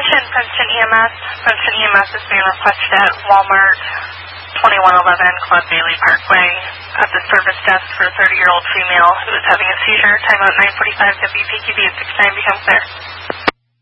Princeton EMS. Princeton EMS is being requested at Walmart, 2111 Club Bailey Parkway, at the service desk for a 30-year-old female who is having a seizure. Time out 9:45 WPQB at 69 become clear.